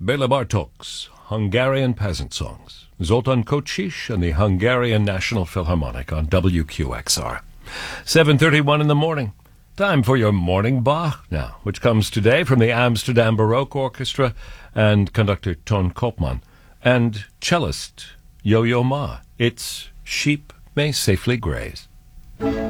Bela Bartok's Hungarian Peasant Songs. Zoltan Kocsis and the Hungarian National Philharmonic on WQXR. 7:31 in the morning. Time for your morning Bach now, which comes today from the Amsterdam Baroque Orchestra and conductor Ton Koopman and cellist Yo-Yo Ma. It's Sheep May Safely Graze.